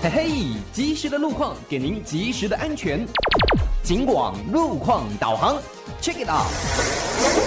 嘿嘿，及时的路况给您及时的安全。警广路况导航 ，check it out。